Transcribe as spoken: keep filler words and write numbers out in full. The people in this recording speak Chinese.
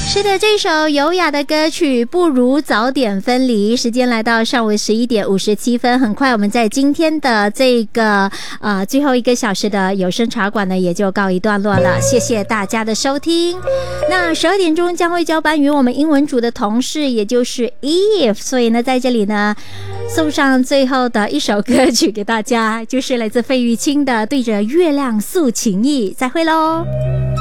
是的，这首优雅的歌曲不如早点分离。时间来到上午十一点五十七分，很快我们在今天的这个呃最后一个小时的有声茶馆呢也就告一段落了，谢谢大家的收听。那十二点钟将会交班于我们英文组的同事，也就是 Eve， 所以呢在这里呢送上最后的一首歌曲给大家，就是来自费玉清的《对着月亮诉情意》。再会喽。